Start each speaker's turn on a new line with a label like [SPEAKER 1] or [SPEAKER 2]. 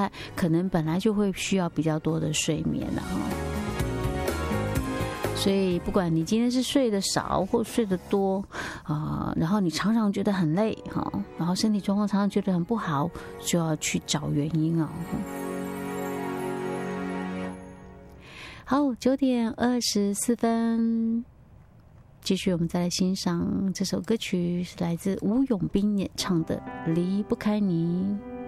[SPEAKER 1] 态，可能本来就会需要比较多的睡眠了哈。所以不管你今天是睡得少或睡得多然后你常常觉得很累然后身体状况常常觉得很不好，就要去找原因好，9:24，继续我们再来欣赏这首歌曲，是来自吴永斌演唱的《离不开你》。